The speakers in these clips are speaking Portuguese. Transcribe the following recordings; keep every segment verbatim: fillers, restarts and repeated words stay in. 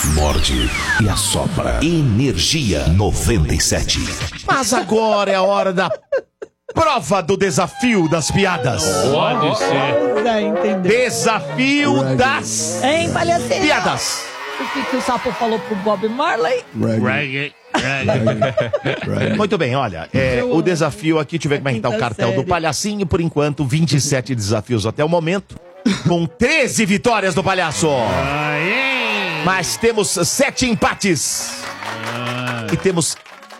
morde e assopra. Energia noventa e sete. Mas agora é a hora da prova do desafio das piadas. Pode ser. Desafio das Hein, palhacinho? piadas. O que, que o sapo falou pro Bob Marley? Reggae. Reggae. Muito bem, olha, é, o desafio aqui, deixa eu ver como é que tá o cartel do palhacinho. Por enquanto, vinte e sete desafios até o momento, com treze vitórias do palhaço. Mas temos sete empates. E temos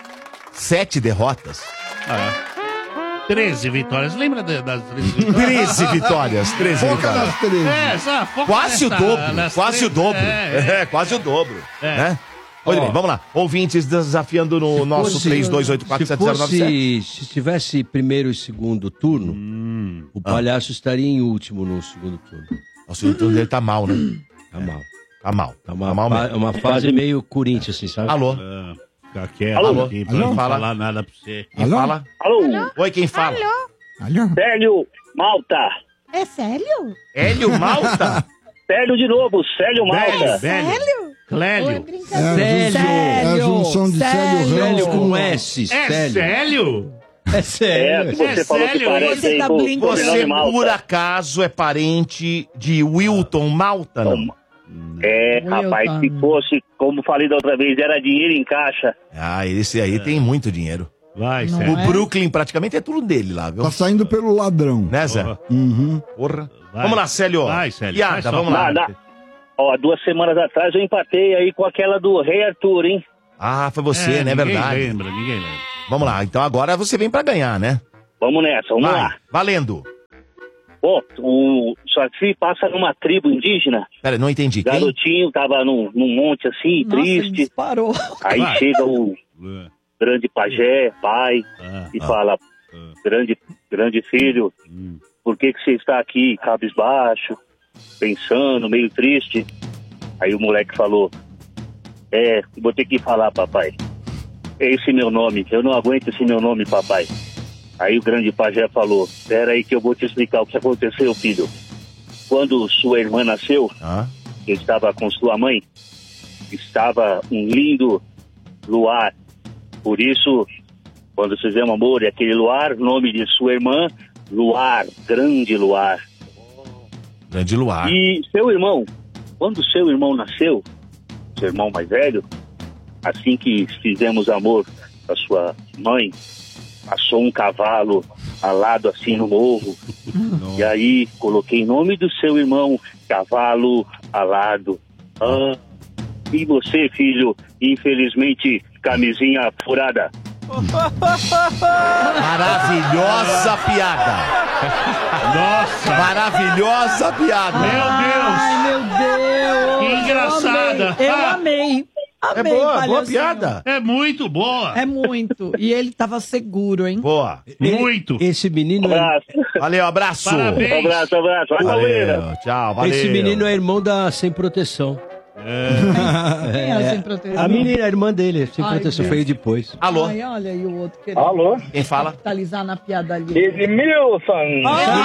sete derrotas. Ah. treze vitórias. Lembra de- das treze vitórias? treze vitórias, treze Foca vitórias. nas treze. É, só foca Quase o nessa- dobro, nas quase treze. o dobro. É, É, quase o dobro. É. Né? Muito Ó. bem, vamos lá. Ouvintes desafiando no nosso fosse- três dois oito quatro Se sete zero nove sete. fosse, se tivesse primeiro e segundo turno, o palhaço estaria em último no segundo turno. O segundo turno dele tá mal, né? Tá mal. Tá mal. Tá uma, Tá mal fa- mesmo. uma fase meio Corinthians, assim, sabe? Alô? Ah, fica quieto Alô? aqui pra Alô? não Fala. falar nada pra você. Quem Alô? fala? Alô? Oi, quem fala? Alô? Célio Malta. É sério? Hélio Malta? Célio de novo, Célio Velho, Malta. velho. Sério? Clélio. Ou é É a, brincadeira? junção, é a junção de Célio Sério? Ramos Célio com com S, É Célio. sério? É É, sério. que você É falou sério? que parece Você aí tá com brincando. com sobrenome Você, Malta. por acaso, é parente de Wilton Malta, não? É, Wilton. rapaz, se fosse, como falei da outra vez, era dinheiro em caixa. Ah, esse aí tem muito dinheiro. Vai, Não sério. O é? Brooklyn praticamente é tudo dele lá, viu? Tá saindo pelo ladrão. Né, Zé? Porra. Uhum. Porra. Vai. Vamos lá, Célio. Vai, Célio. Piada, Vai só. vamos lá. Nada. Ó, duas semanas atrás eu empatei aí com aquela do Rei Arthur, hein? Ah, foi você, É, né? É ninguém verdade. lembra, ninguém lembra. Vamos lá, então agora você vem pra ganhar, né? Vamos nessa, vamos Vai, lá. valendo. Ó, o Saci passa numa tribo indígena. Pera, não entendi. Quem? Garotinho tava num, num monte assim, Nossa, ele triste. disparou. Aí Vai. chega o Ah, grande pajé, pai, ah, e fala, ah. grande, grande filho, Hum. por que que você está aqui cabisbaixo, pensando, meio triste? Aí o moleque falou, é, vou ter que falar, papai. É esse meu nome, eu não aguento esse meu nome, papai. Aí o grande pajé falou, espera aí que eu vou te explicar o que aconteceu, filho. Quando sua irmã nasceu, Ah, que estava com sua mãe, estava um lindo luar. Por isso, quando fizemos amor, e aquele luar, nome de sua irmã, Luar, grande luar. grande luar. E seu irmão, quando seu irmão nasceu, seu irmão mais velho, assim que fizemos amor com a sua mãe, passou um cavalo alado assim no morro. E aí coloquei em nome do seu irmão, cavalo alado. Ah, e você, filho, infelizmente, camisinha furada. Maravilhosa piada. Nossa, Maravilhosa piada. meu Deus. Ai, meu Deus. Que engraçada. Eu Ah. amei. É Amei, boa, boa palhacinho. piada. É muito boa. É muito. E ele tava seguro, hein? Boa. Muito. Esse menino, é, Abraço, Valeu, abraço. Parabéns. abraço, abraço. Vai, Palmeiras. Valeu, tchau, valeu. esse menino é irmão da Sem Proteção. Quem é sem proteção? A menina, a irmã dele, Sem Ai, Proteção, Deus. veio depois. Alô, Ai, olha aí o outro querendo Alô? quem fala? capitalizar na piada ali. Edmilson.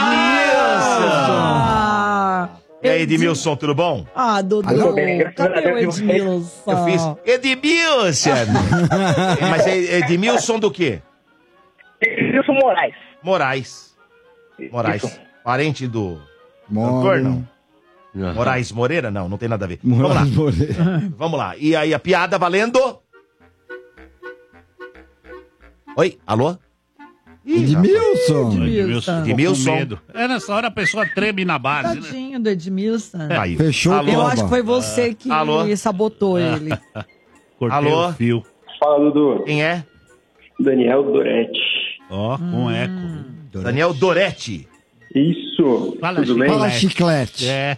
Ah, E aí, Edmilson, tudo bom? Ah, Dudu, Alô? cadê o Edmilson? Eu fiz Edmilson. Mas é Edmilson do quê? Edmilson Moraes. Moraes. Moraes. Parente do Mora. cantor, não? Moraes Moreira? Não, não tem nada a ver. Vamos lá, Moraes Moreira. vamos lá. E aí, a piada valendo? Oi, alô? Ih, Edmilson. Edmilson. Edmilson. Com medo. É nessa hora a pessoa treme na base, né? Tadinho do Edmilson. Aí. Fechou Alô? o Eu Toba. acho que foi você que Alô? sabotou ele. Cortei Alô? o fio. Fala, Dudu. Quem é? Daniel Doretti. Ó, com eco. Daniel Doretti. Isso. Fala, Tudo bem? Fala chiclete. É.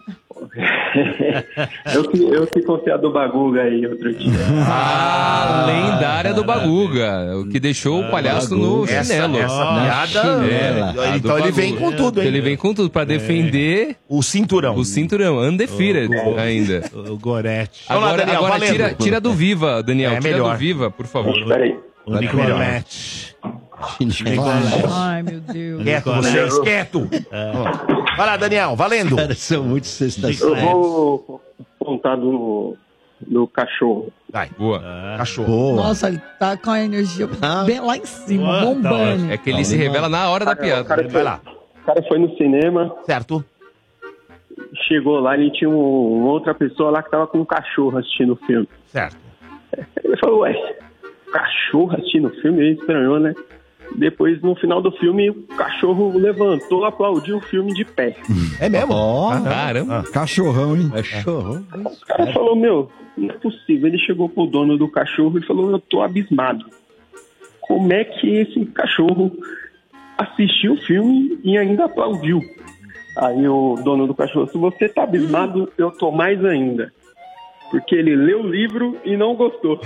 Eu que, eu que contei a do Baguga aí outro dia. A lendária do Baguga, o que deixou o palhaço no Essa, chinelo. essa Na piada. chinela. é, A do então ele vem Baguga. com tudo, hein? Ele vem com tudo pra defender O cinturão. o cinturão, undefeated ainda. O Gorete. Vamos lá, Agora, Daniel, agora valendo. tira, tira do Viva, Daniel. É, tira melhor. do Viva, por favor. Peraí. O Nicolete. Ai, meu Deus. Quieto, vocês, quieto. Vai lá, Daniel, valendo. Caras são muito Eu sexta-feira. vou contar do, do cachorro. Vai. Boa. Cachorro. Nossa, ele tá com a energia bem lá em cima, Boa, bombando. É que ele se revela na hora da Cara, piada. o cara Vai foi- lá. O cara foi no cinema, Certo? chegou lá e tinha um- uma outra pessoa lá que tava com um cachorro assistindo o filme. Certo. Ele falou, ué, cachorro assistindo o filme? Ele estranhou, né? Depois, no final do filme, o cachorro levantou, aplaudiu o filme de pé. É mesmo? Ó, Caramba. cachorrão, hein? Cachorro. O cara falou, meu, não é possível. Ele chegou pro dono do cachorro e falou, eu tô abismado. Como é que esse cachorro assistiu o filme e ainda aplaudiu? Aí o dono do cachorro, se você tá abismado, eu tô mais ainda. Porque ele leu o livro e não gostou.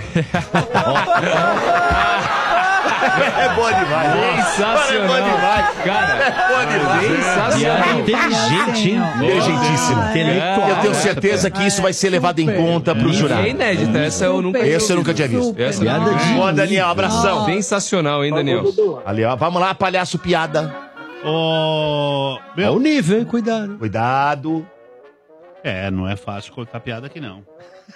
É bom demais. Sensacional. É bom demais. Cara, É bom demais. sensacional. Inteligente, hein? Inteligentíssimo. Intelectual. Eu tenho certeza que isso vai ser levado em conta pro E jurado. é inédita, essa eu nunca Esse eu nunca tinha visto. Essa eu Piada nunca vi. de- Ó, Daniel, abração. Sensacional, hein, Daniel? Ali, ó. Vamos lá, palhaço piada. Ô, É meu, o nível, hein? Cuidado. Cuidado. é, não é fácil contar piada aqui, não.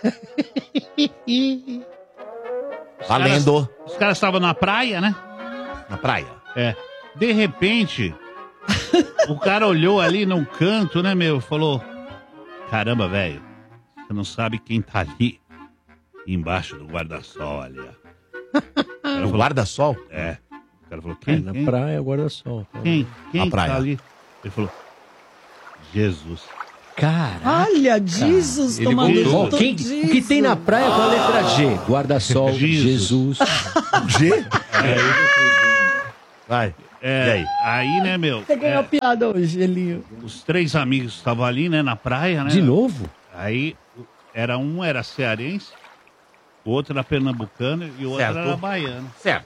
Valendo. Os caras estavam na praia, né? Na praia. É. De repente, o cara olhou ali num canto, né, meu? Falou: caramba, velho, você não sabe quem tá ali embaixo do guarda-sol ali, ó. No guarda-sol? É. O cara falou: É, quem? na quem? praia, guarda-sol. Quem? Quem Na que praia. tá ali? Ele falou: Jesus. Caraca. Olha, Jesus Ele tomando voltou. junto Quem- disso. o que tem na praia com a letra G? Guarda-sol, Jesus. Jesus. G? Vai. É, E aí? aí, né, meu? Você ganhou é, piada hoje, Elinho. os três amigos estavam ali, né, na praia, né? De novo? Aí, era um era cearense, o outro era pernambucano e o outro Certo. era baiano. Certo.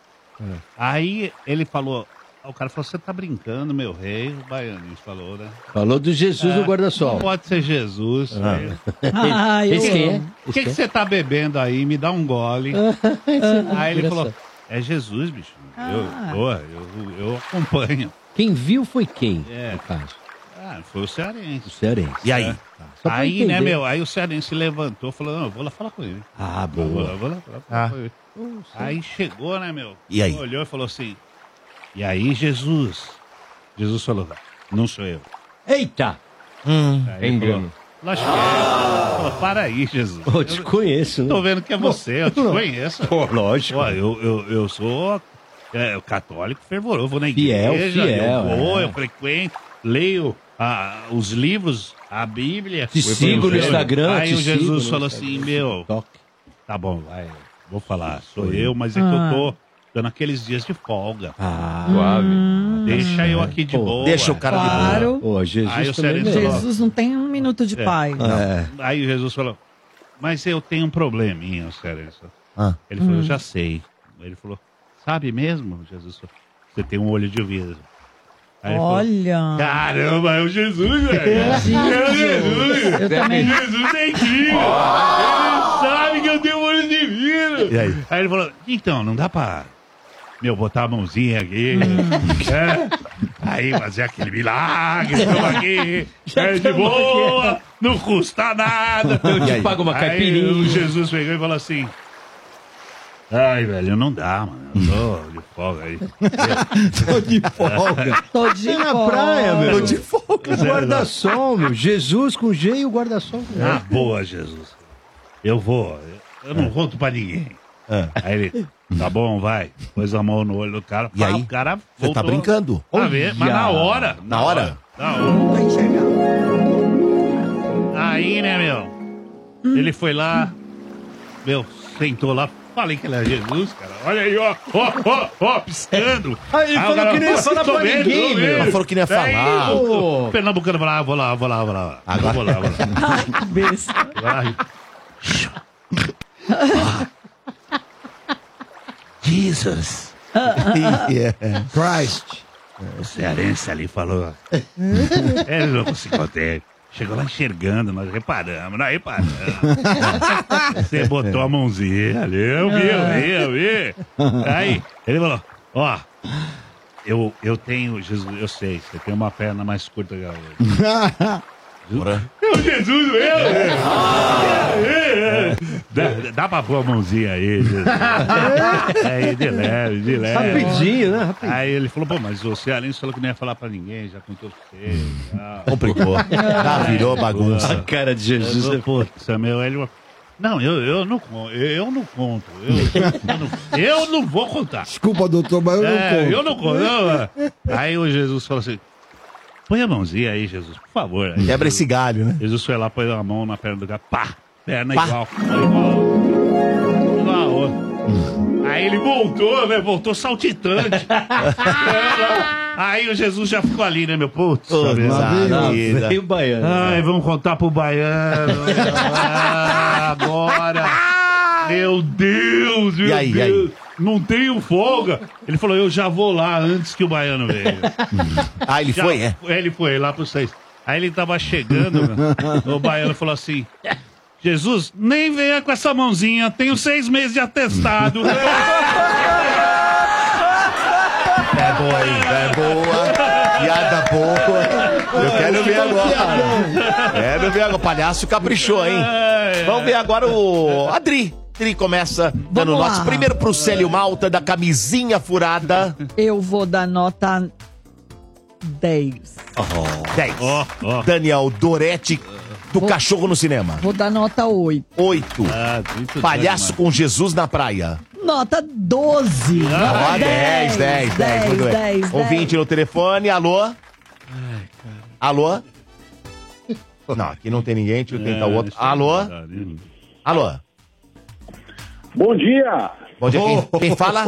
Aí ele falou, o cara falou, você tá brincando, meu rei, o baiano falou, né? Falou do Jesus no Não guarda-sol. pode ser Jesus. velho. Ah, eu Esse quem é? amo. O que que você tá bebendo aí? Me dá um gole. Aí ele falou, é Jesus, bicho. Eu, eu, eu, eu acompanho. Quem viu foi quem, É. no caso? Ah, foi o cearense. O cearense. E aí? Só pra Aí, né, entender. meu, aí o cearense levantou e falou, não, eu vou lá falar com ele. Ah, Eu vou boa. lá, vou lá, vou lá falar Ah. com ele. Aí chegou, né, meu? E aí? Olhou e falou assim, e aí, Jesus? Jesus falou, não sou eu. Eita! Aí ele engano. falou, lógico que é. Falou, para aí, Jesus. Eu te conheço, né? Tô vendo que é você, eu te conheço. Pô, lógico. Pô, eu, eu, eu sou é, católico fervoroso, eu vou na igreja, Fiel, fiel, eu vou, é. eu frequento, leio ah, os livros, a Bíblia. Te sigo no Instagram, Aí te o Jesus sigo no falou Instagram, assim, meu, Toque. tá bom, vai, vou falar, sou eu, mas é que eu tô dando aqueles dias de folga. Ah, Suave. Deixa eu aqui de Pô, boa. Deixa o cara de boa. Claro. Pô, Jesus Aí o também cearense merece. falou, Jesus não tem um minuto de paz. É. Aí Jesus falou, mas eu tenho um probleminha, Cearense. Ah. Ele falou, eu já sei. Ele falou, sabe mesmo, Jesus? Você tem um olho de vidro. Aí ele falou, Olha. caramba, é o Jesus, velho. É o Jesus. Eu também. Jesus é aqui. Ele sabe que eu tenho um olho de vidro. E aí? Aí ele falou, então, não dá pra, meu, botar a mãozinha aqui. É. Aí fazer aquele milagre, estamos aqui. É de boa, não custa nada. Eu te pago uma Aí o caipirinha. Jesus pegou e falou assim, ai, velho, não dá, mano. Eu tô de folga aí. Tô de folga. Tô de É na folga. praia, meu. Tô de folga. O guarda-sol, meu. Jesus com G e o guarda-sol com Ah, G. boa, Jesus. Eu vou. Eu não conto pra ninguém. É. Aí ele, tá bom, vai. Pôs a mão no olho do cara. E pá, aí? O cara Você tá voltou brincando? a ver, mas na hora. Na hora? Na hora. Vai enxergar. Aí, né, meu? Ele foi lá, meu, sentou lá. Falei que ele é Jesus, cara. Olha aí, ó, ó, ó, ó, piscando. Aí ele o falou cara, que não ia "Pô, falar tô pra vendo, ninguém, tô meu." vendo." Ela falou que não ia Daí, falar. o- o Pernambucano falou, ah, vou lá, vou lá, vou lá. Agora- Eu vou lá, vou lá. Ai, que besta. Vai. Jesus. Yeah. Christ. O cearense ali falou. Ele não se contente. Chegou lá enxergando, nós reparamos, nós reparamos. Você botou a mãozinha ali, eu vi, eu vi, eu vi. Aí, ele falou, ó, eu, eu tenho, Jesus, eu sei, você tem uma perna mais curta que a outra. Bora. É o Jesus mesmo? É, é, Dá, dá pra pôr a mãozinha aí, Jesus. Aí, de leve, de leve. Rapidinho, né? Rapidinho. Aí ele falou, pô, mas o Cearense falou que não ia falar pra ninguém, já contou pra você. Já. Complicou. Já virou bagunça. A cara de Jesus é Pô, Samuel, ele... Não, eu, eu, não, con- eu não conto. Eu, eu, não, eu não vou contar. Desculpa, doutor, mas eu É, não conto. eu não conto. eu- Aí o Jesus falou assim, põe a mãozinha aí, Jesus, por favor. Aí, Quebra esse galho, né? Jesus foi lá, pôs a mão na perna do cara, pá, perna Pá. igual. Igual. Igual. Aí ele voltou, né? Voltou saltitante. É, aí o Jesus já ficou ali, né, meu? Putz, Putz, meu. ah, vida. Veio o baiano. Ai, vamos contar pro baiano. Ah, agora. Meu Deus, meu E aí, e Deus. aí? Não tenho folga. Ele falou, eu já vou lá antes que o baiano veio. Ah, ele Já- foi, é? Ele foi lá pro seis. Aí ele tava chegando, o baiano falou assim, Jesus, nem venha com essa mãozinha, tenho seis meses de atestado. É boa, hein? É boa. Piada boa. Eu quero ver agora. Quero ver agora. O palhaço caprichou, hein? Vamos ver agora o Adri. Adri começa dando Vamos notas. lá. Primeiro pro Célio Malta, da camisinha furada. Eu vou dar nota dez. dez. Ó, ó. Daniel Doretti, do Cachorro no Cinema. Vou dar nota oito. oito. Ah, muito Palhaço bem, com Jesus na praia. Nota doze. Ó, dez, dez, dez. Muito bem. dez, Ouvinte no telefone, alô? Alô? Não, aqui não tem ninguém, deixa eu tentar o outro. Alô? Alô? Bom dia, Bom dia, quem, quem fala?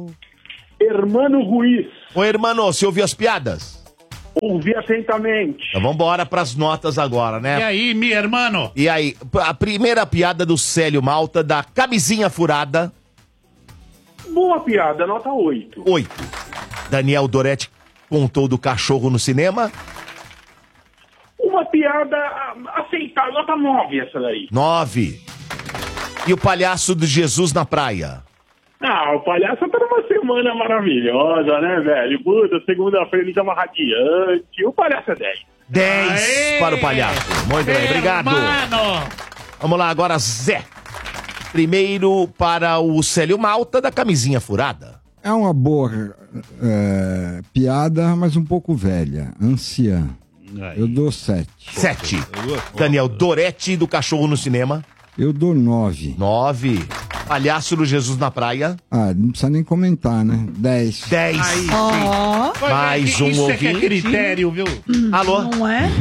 Hermano Ruiz. Ô, irmão, você ouviu as piadas? Ouvi atentamente. Então vamos embora pras notas agora, E né? aí, meu irmão? E aí, a primeira piada do Célio Malta, da camisinha furada, Boa piada, nota oito. oito. Daniel Doretti contou do Cachorro no Cinema, Uma piada ah, aceitável, nota nove essa daí. nove. E o Palhaço de Jesus na praia, Ah, o palhaço tá numa semana maravilhosa, né, velho? Puta, segunda-feira ele tava radiante. O palhaço é dez. dez Aê! para o Palhaço. Muito bem, obrigado. Mano! Vamos lá agora, Zé. Primeiro para o Célio Malta, da camisinha furada. É uma boa é, piada, mas um pouco velha. Anciã. Eu dou sete. sete. Daniel Doretti, do Cachorro no Cinema. Eu dou nove. nove. Palhaço do Jesus na praia. Ah, não precisa nem comentar, né? dez. dez. Ó, Mais um Isso é que é ouvinte. critério, viu? Alô? não é?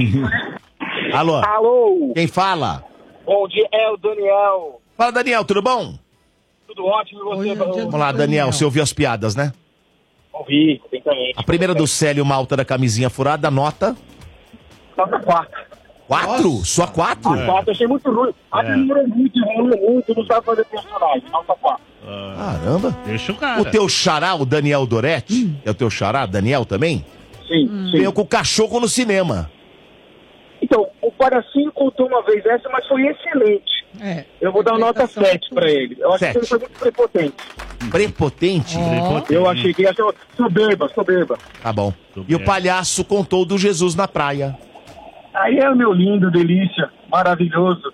Alô? Alô, Quem fala? bom dia, é o Daniel. Fala, Daniel, tudo bom? Tudo ótimo, e você? Hoje é dia Vamos lá, Daniel, você ouviu as piadas, né? Ouvi, atentamente. A primeira do Célio Malta, da camisinha furada, nota Nota quatro. quatro. Só quatro? A quatro, achei muito ruim. A demorou muito, enrolou muito, não sabe fazer personagem. Nota quatro. Caramba. Deixa o cara. O teu xará, o Daniel Doretti, é o teu xará, Daniel também? Sim, sim. Veio com o Cachorro no Cinema. Então, o Paracinho contou uma vez essa, mas foi excelente. É. Eu vou dar uma nota sete pra ele. Eu acho Sete. que ele foi muito prepotente. Prepotente? Eu achei que ele achou soberba, soberba. Tá bom. E o Palhaço contou do Jesus na praia. Aí é o meu lindo, delícia, maravilhoso.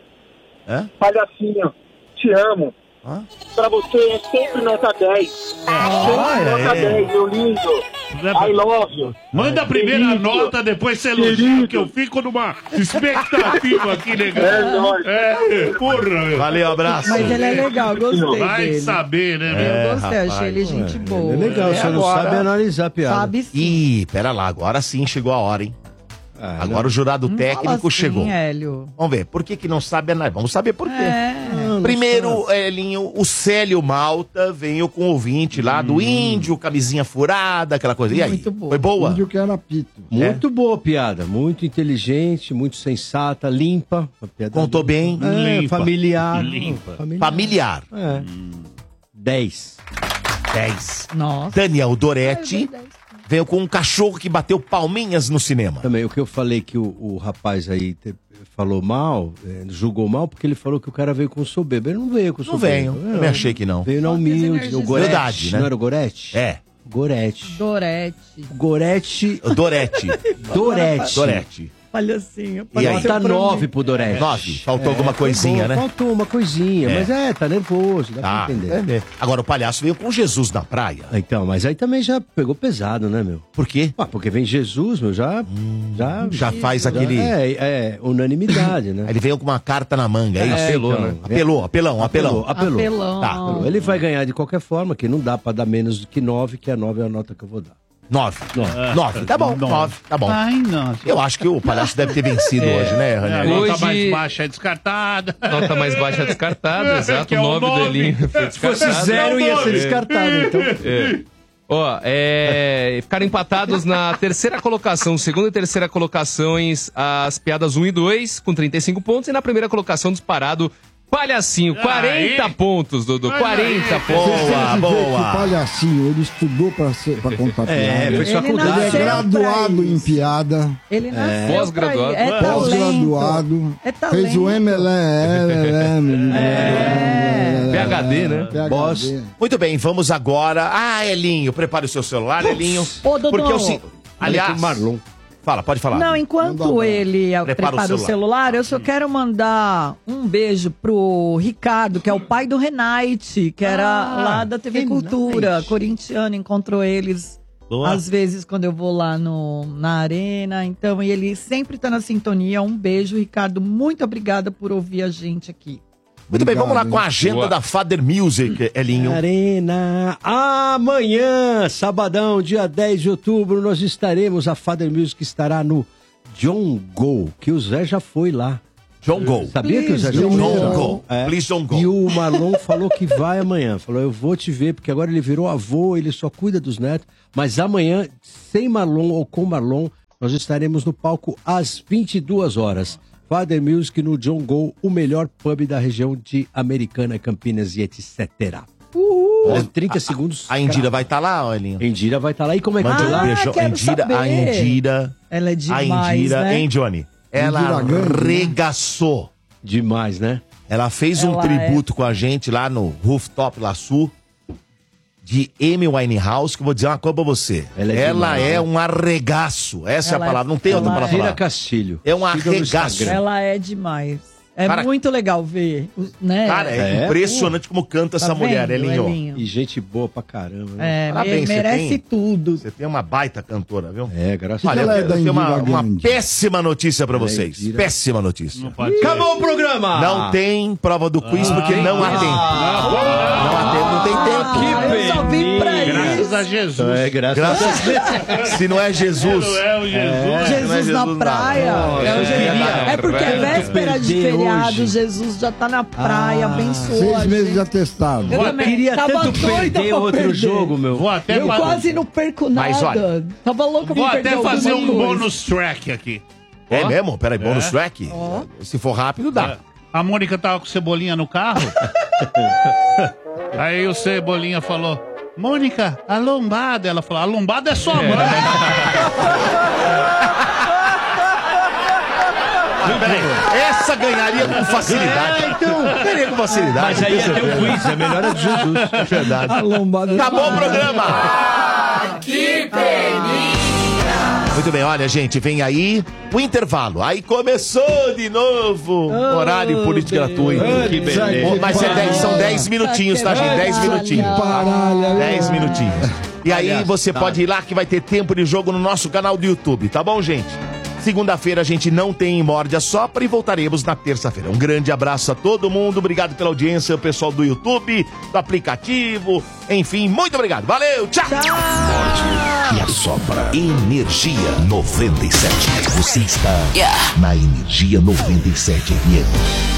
Hã? Palhacinho, te amo. Hã? Pra você é sempre nota dez. Sempre nota dez, meu lindo. I love you. Manda a primeira Querido. nota, depois você elogia, que eu fico numa expectativa aqui, legal. É nóis. É, porra, meu. Valeu, abraço. Mas ele é legal, gostei Vai dele. saber, né, meu? É, Eu gostei, rapaz. achei ele gente boa. É legal, você não agora- sabe analisar a piada. Sabe sim. Ih, pera lá, agora sim chegou a hora, hein? Ah, Agora o jurado Não técnico fala assim, chegou. Hélio. Vamos ver, por que que não sabe analisar? Vamos saber por quê. É. Primeiro, Elinho, o Célio Malta veio com o ouvinte lá do índio, camisinha furada, aquela coisa. E aí? Muito boa. Foi boa? Índio que era pito. Muito boa piada, muito inteligente, muito sensata, limpa. Uma piada Contou bem? É, Limpa. familiar. Limpa. Familiar. Familiar. É. dez. dez. Nossa. Daniel Doretti veio com um cachorro que bateu palminhas no cinema. Também, o que eu falei que o, o rapaz aí te- falou mal, é, julgou mal, porque ele falou que o cara veio com soberba. Ele não veio com Não soberba. venho, eu me achei que não. Veio na Só humilde. desenergizado. O Gorete, Verdade, né? não era o Gorete? É, Gorete. Dorete. Gorete. o Doretti. Dorete. Doretti. palhacinho. E aí? Nota nove pro Doreste. Nove. Faltou É, alguma foi coisinha, bom, né? Faltou uma coisinha, É. mas é, tá nervoso, dá Tá. pra entender. É, é. Agora, o palhaço veio com Jesus na praia. Então, mas aí também já pegou pesado, né, meu? Por quê? Ah, porque vem Jesus, meu, já... já, Já faz aquele... É, é, unanimidade, né? Ele veio com uma carta na manga, é isso? É, Apelou, então, né? Apelou, apelão, apelão. Apelou. Apelão. Tá. Apelou. Ele vai ganhar de qualquer forma, que não dá pra dar menos do que nove, que a nove é a nota que eu vou dar. Nove. Nove. Nove. Tá bom, Nove. nove. Tá bom. Ai, nossa. Eu acho que o palhaço deve ter vencido É. hoje, né, É, a Ranieri? nota Hoje- mais baixa é descartada. Nota mais baixa é descartada, exato. Que é o nove do nove. Elinho foi Se fosse descartado. zero, ia ser É. descartado, então. É. Ó, é, ficaram empatados na terceira colocação, segunda e terceira colocações, as piadas um e dois, com trinta e cinco pontos, e na primeira colocação disparado, Palhacinho, quarenta Aí. pontos, Dudu, Olha quarenta aí. pontos. Boa, Você vê que boa. palhacinho, ele estudou pra, ser, pra contar piada. É, ele fez Ele faculdade. é nasceu graduado pra em isso. piada, Ele nasceu Pós-graduado. pra isso. É talento. pós-graduado, É talento. fez o M L M. É. P H D, né? P H D. Boss. Muito bem, vamos agora. Ah, Elinho, prepare o seu celular, Elinho. Ô, Dodô. Porque eu sim. Aliás, Aliás, Marlon. fala, pode falar. Não, Manda enquanto abraço. ele Prepara prepara, o o celular, eu só quero mandar um beijo pro Ricardo, que é o pai do Renate, que era Ah, lá da T V Renate. Cultura, corintiano, encontrou eles Boa. às vezes quando eu vou lá no, na arena. Então, e ele sempre tá na sintonia. Um beijo, Ricardo. Muito obrigada por ouvir a gente aqui. Muito bem, vamos lá Obrigado, com a hein? agenda Boa. da Father Music, Elinho. Arena. Amanhã, sabadão, dia dez de outubro, nós estaremos, a Father Music estará no John Go, que o Zé já foi lá. John Go. Sabia que o Zé já Please, foi John lá? Go. É. Please, John Go. E o Marlon falou que vai amanhã. Falou, eu vou te ver, porque agora ele virou avô, ele só cuida dos netos. Mas amanhã, sem Marlon ou com Marlon, nós estaremos no palco às vinte e duas horas. Father Music no John Go, o melhor pub da região de Americana, Campinas e etcétera. Uhul. trinta segundos. A Indira vai estar lá, ó, Elinho. Indira vai estar lá. E como é que Manda tá um lá? beijo. quero Indira, a saber. Indira. Ela é A demais, Indira, né? hein, Johnny? Ela Indira Gandhi, né? regaçou. Demais, né? Ela fez um Ela tributo com a gente lá no Rooftop Laçu de Amy Winehouse, que eu vou dizer uma coisa pra você. Ela é Ela demais, é né? um arregaço. Essa é a Ela é- palavra. Não tem outra ela palavra Tira pra falar. Castilho. É um Siga no arregaço. Instagram. Ela é demais. É Cara, muito legal ver, os- né? Cara, é, É? impressionante como canta essa Tá mulher, vendo, Elinho. Elinho? E gente boa pra caramba. Né? É, Parabéns, me- você merece tem- tudo. Você tem uma baita cantora, viu? É, graças Olha, a eu, ela é eu da tenho uma, Indira uma Gandhi. péssima notícia pra vocês. Indira. Péssima notícia. Não pode ser. Acabou o programa! Não tem prova do quiz porque não há tempo. Ah, Não há tempo, não tem tempo. Que eu só vim pra peninha. isso. Graças a Jesus. É, graças, Graças Se não é Jesus. Não é o Jesus. Jesus, não é Jesus na nada. praia. Nossa, é, o Jesus- queria- é porque é véspera de perder feriado, hoje. Jesus já tá na praia, abençoou. Seis a meses gente. de atestado. Eu Eu também queria tava tanto doida perder pra outro perder. jogo, meu. Vou até, Eu fa- quase não perco nada. Mas olha, Tava louca vou pra perder até fazer alguma um coisa. bônus track aqui. É mesmo? Peraí, bônus É. track? Se for rápido, dá. A Mônica tava com Cebolinha no carro. Aí o Cebolinha falou: Mônica, a lombada. Ela falou: a lombada é sua mãe. Peraí, essa ganharia com facilidade. É, então. Ganharia com facilidade. Mas aí ia ter um quiz, é melhor a de Jesus. É verdade. A lombada. Acabou o programa. Muito bem, olha, gente, vem aí o intervalo. Aí começou de novo o horário político gratuito. Que beleza. Bom, Mas é dez, são dez minutinhos, tá, gente? dez minutinhos. Paralha, dez minutinhos. E aí Palhaçada. você pode ir lá que vai ter tempo de jogo no nosso canal do YouTube, tá bom, gente? Segunda-feira a gente não tem Morde a Sopra e voltaremos na terça-feira. Um grande abraço a todo mundo, obrigado pela audiência, o pessoal do YouTube, do aplicativo, enfim, muito obrigado. Valeu, tchau! E a Sopra Energia noventa e sete. Você está na Energia noventa e sete F M.